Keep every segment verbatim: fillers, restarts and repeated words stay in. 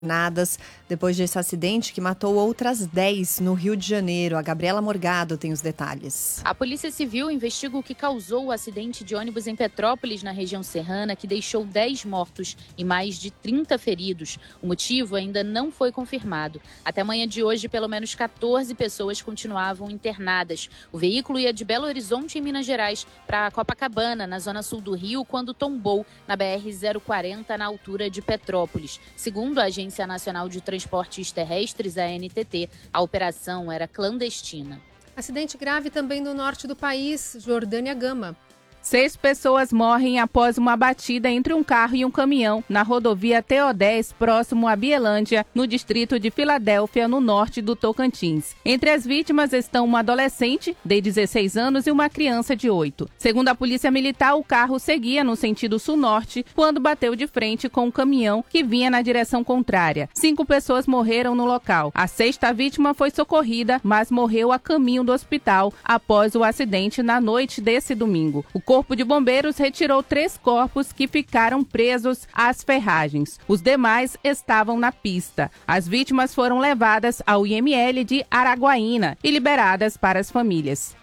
internadas depois desse acidente que matou outras dez no Rio de Janeiro. A Gabriela Morgado tem os detalhes. A Polícia Civil investiga o que causou o acidente de ônibus em Petrópolis, na região serrana, que deixou dez mortos e mais de trinta feridos. O motivo ainda não foi confirmado. Até manhã de hoje, pelo menos quatorze pessoas continuavam internadas. O veículo ia de Belo Horizonte, em Minas Gerais, para Copacabana, na zona sul do Rio, quando tombou na B R zero quarenta, na altura de Petrópolis. Segundo a Agência Nacional de Transportes Terrestres, a N T T, a operação era clandestina. Acidente grave também no norte do país, Jordânia Gama. Seis pessoas morrem após uma batida entre um carro e um caminhão na rodovia T O dez, próximo a Bielândia, no distrito de Filadélfia, no norte do Tocantins. Entre as vítimas estão uma adolescente de dezesseis anos e uma criança de oito. Segundo a Polícia Militar, o carro seguia no sentido sul-norte quando bateu de frente com um caminhão que vinha na direção contrária. Cinco pessoas morreram no local. A sexta vítima foi socorrida, mas morreu a caminho do hospital após o acidente na noite desse domingo. O Corpo de Bombeiros retirou três corpos que ficaram presos às ferragens. Os demais estavam na pista. As vítimas foram levadas ao I M L de Araguaína e liberadas para as famílias.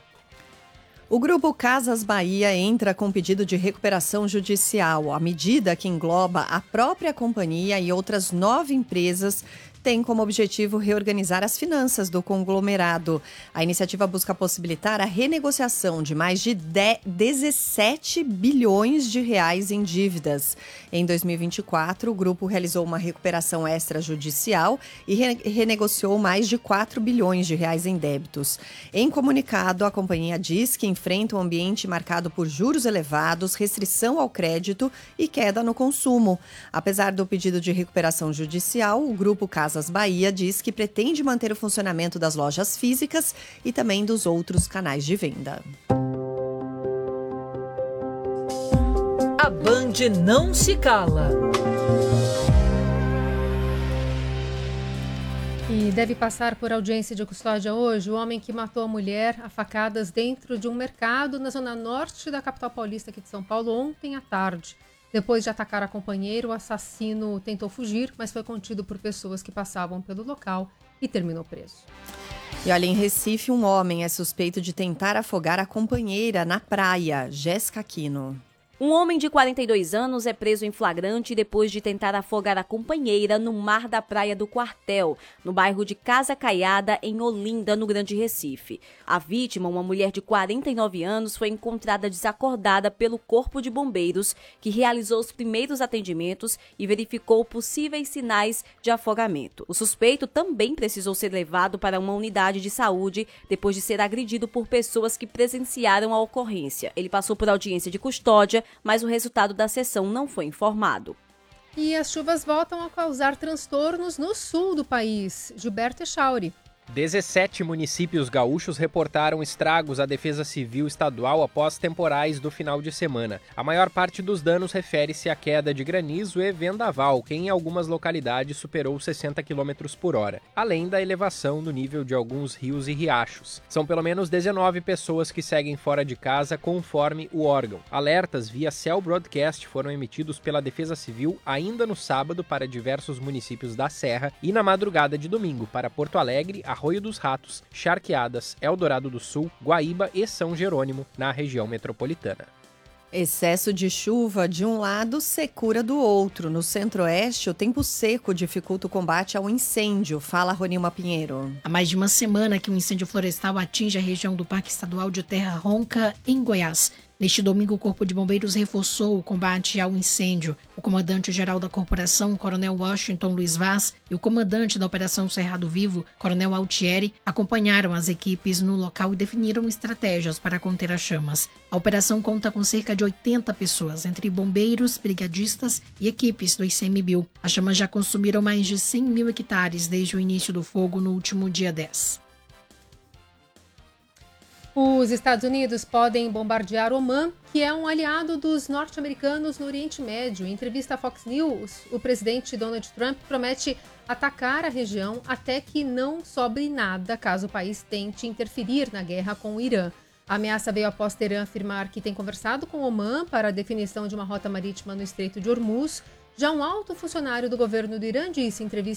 O Grupo Casas Bahia entra com pedido de recuperação judicial. A medida, que engloba a própria companhia e outras nove empresas, tem como objetivo reorganizar as finanças do conglomerado. A iniciativa busca possibilitar a renegociação de mais de dezessete bilhões de reais em dívidas. Em dois mil e vinte e quatro, o grupo realizou uma recuperação extrajudicial e re- renegociou mais de quatro bilhões de reais em débitos. Em comunicado, a companhia diz que enfrenta um ambiente marcado por juros elevados, restrição ao crédito e queda no consumo. Apesar do pedido de recuperação judicial, o grupo Casas Bahia diz que pretende manter o funcionamento das lojas físicas e também dos outros canais de venda. A Band não se cala. E deve passar por audiência de custódia hoje o homem que matou a mulher a facadas dentro de um mercado na zona norte da capital paulista aqui de São Paulo ontem à tarde. Depois de atacar a companheira, o assassino tentou fugir, mas foi contido por pessoas que passavam pelo local e terminou preso. E olha, em Recife, um homem é suspeito de tentar afogar a companheira na praia. Jéssica Aquino. Um homem de quarenta e dois anos é preso em flagrante depois de tentar afogar a companheira no mar da Praia do Quartel, no bairro de Casa Caiada, em Olinda, no Grande Recife. A vítima, uma mulher de quarenta e nove anos, foi encontrada desacordada pelo Corpo de Bombeiros, que realizou os primeiros atendimentos e verificou possíveis sinais de afogamento. O suspeito também precisou ser levado para uma unidade de saúde depois de ser agredido por pessoas que presenciaram a ocorrência. Ele passou por audiência de custódia, mas o resultado da sessão não foi informado. E as chuvas voltam a causar transtornos no sul do país. Gilberto Echauri. dezessete municípios gaúchos reportaram estragos à Defesa Civil Estadual após temporais do final de semana. A maior parte dos danos refere-se à queda de granizo e vendaval, que em algumas localidades superou sessenta quilômetros por hora, além da elevação do nível de alguns rios e riachos. São pelo menos dezenove pessoas que seguem fora de casa, conforme o órgão. Alertas via Cell Broadcast foram emitidos pela Defesa Civil ainda no sábado para diversos municípios da Serra e na madrugada de domingo para Porto Alegre, Arroio dos Ratos, Charqueadas, Eldorado do Sul, Guaíba e São Jerônimo, na região metropolitana. Excesso de chuva de um lado, secura do outro. No centro-oeste, o tempo seco dificulta o combate ao incêndio. Fala, Ronilma Pinheiro. Há mais de uma semana que um incêndio florestal atinge a região do Parque Estadual de Terra Ronca, em Goiás. Neste domingo, o Corpo de Bombeiros reforçou o combate ao incêndio. O comandante-geral da corporação, Coronel Washington Luiz Vaz, e o comandante da Operação Cerrado Vivo, Coronel Altieri, acompanharam as equipes no local e definiram estratégias para conter as chamas. A operação conta com cerca de oitenta pessoas, entre bombeiros, brigadistas e equipes do I C M B I U. As chamas já consumiram mais de cem mil hectares desde o início do fogo no último dia dez. Os Estados Unidos podem bombardear Omã, que é um aliado dos norte-americanos no Oriente Médio. Em entrevista à Fox News, o presidente Donald Trump promete atacar a região até que não sobre nada caso o país tente interferir na guerra com o Irã. A ameaça veio após Teherã afirmar que tem conversado com Omã para a definição de uma rota marítima no Estreito de Hormuz, Já um alto funcionário do governo do Irã disse em entrevista